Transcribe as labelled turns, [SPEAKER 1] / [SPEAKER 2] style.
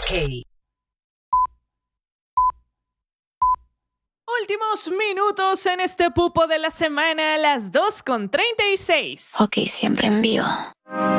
[SPEAKER 1] Ok.
[SPEAKER 2] Últimos minutos en este pupo de la semana a las 2:36.
[SPEAKER 3] Ok, siempre en vivo.